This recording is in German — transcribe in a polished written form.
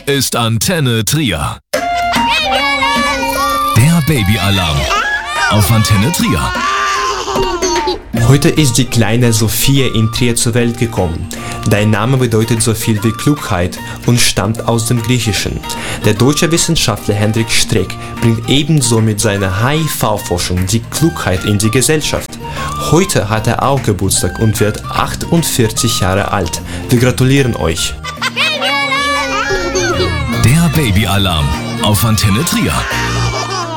ist Antenne Trier. Der Babyalarm auf Antenne Trier. Heute ist die kleine Sophia in Trier zur Welt gekommen. Dein Name bedeutet so viel wie Klugheit und stammt aus dem Griechischen. Der deutsche Wissenschaftler Hendrik Streeck bringt ebenso mit seiner HIV-Forschung die Klugheit in die Gesellschaft. Heute hat er auch Geburtstag und wird 48 Jahre alt. Wir gratulieren euch. Der Babyalarm auf Antenne Trier.